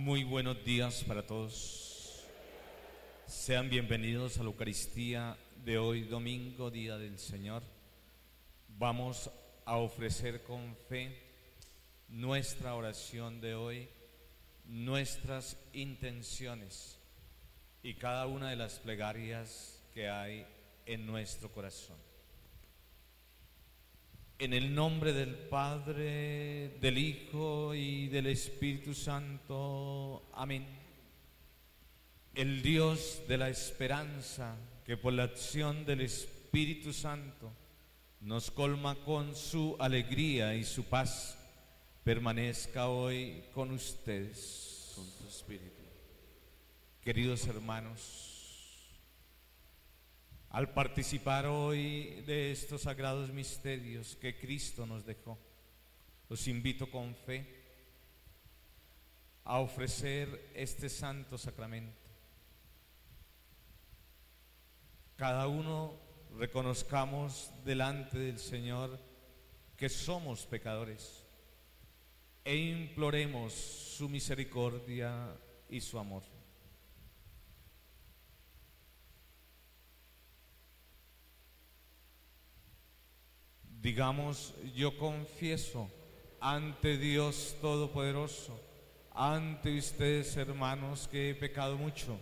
Muy buenos días para todos. Sean bienvenidos a la Eucaristía de hoy, domingo, Día del Señor. Vamos a ofrecer con fe nuestra oración de hoy, nuestras intenciones y cada una de las plegarias que hay en nuestro corazón. En el nombre del Padre, del Hijo y del Espíritu Santo. Amén. El Dios de la esperanza, que por la acción del Espíritu Santo nos colma con su alegría y su paz, permanezca hoy con ustedes. Con tu espíritu. Queridos hermanos, al participar hoy de estos sagrados misterios que Cristo nos dejó, los invito con fe a ofrecer este santo sacramento. Cada uno reconozcamos delante del Señor que somos pecadores e imploremos su misericordia y su amor. Digamos: yo confieso ante Dios Todopoderoso, ante ustedes, hermanos, que he pecado mucho.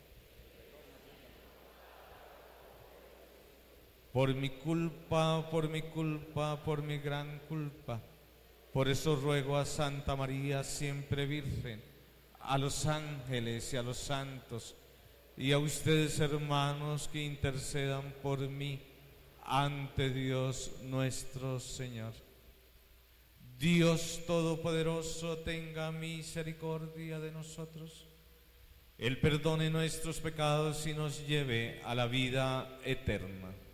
Por mi culpa, por mi gran culpa. Por eso ruego a Santa María, siempre Virgen, a los ángeles y a los santos, y a ustedes, hermanos, que intercedan por mí ante Dios nuestro Señor. Dios Todopoderoso, tenga misericordia de nosotros, Él perdone nuestros pecados y nos lleve a la vida eterna.